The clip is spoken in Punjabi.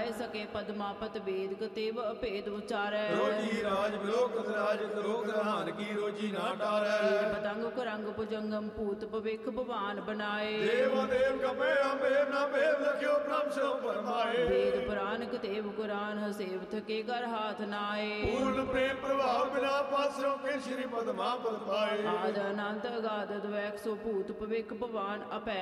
ਜਾਏ ਸਕੇ ਪਦਮਾਪਤ ਵੇਦ ਕਤੇਵ ਅਭੇਦ ਉਚਾਰੈ ਰੋਜੀ ਰਾਜ ਵਿਲੋਕਤ ਰਾਜ ਕਰੋ ਗ੍ਰਹਾਨ ਕੀ ਰੋਜੀ ਨਾ ਟਾਰੈ ਪਤੰਗ ਕਰੰਗ ਭੁਜੰਗਮ ਭੂਤ ਭਵਿਖ ਭਵਾਨ ਬਨਾਏ ਦੇਵ ਦੇਵ ਕਪੈ ਅੰਬੇ ਨਾ ਬੇਵ ਲਖਿਓ ਬ੍ਰਹਮ ਸੋ ਫਰਮਾਏ ਵੇਦ ਪੁਰਾਨ ਕਤੇਵ ਕੁਰਾਨ ਹਸੇਵ ਥਕੇ ਗਰ ਹਾਥ ਨਾਏ ਪੂਰਨ ਪ੍ਰੇਮ ਪ੍ਰਭਾਵ ਬਿਨਾ ਪਾਸਿਓ ਕੇ ਸ਼੍ਰੀ ਪਦਮਾਪਤ ਪਾਏ ਆਦ ਅਨੰਤ ਅਗਾਧ ਦਵੈਕ ਸੋ ਭੂਤ ਭਵਿਖ ਭਵਾਨ ਅਪੈ